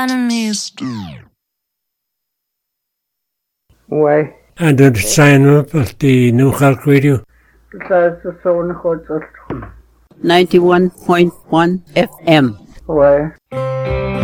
Ouais. En dat zijn we op die Nuchalk Radio. Dat is zo'n goed. 91.1 FM. Ouais.